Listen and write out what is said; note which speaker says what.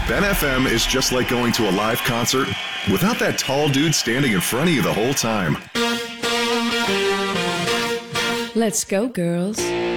Speaker 1: Ben FM is just like going to a live concert without that tall dude standing in front of you the whole time.
Speaker 2: Let's go, girls.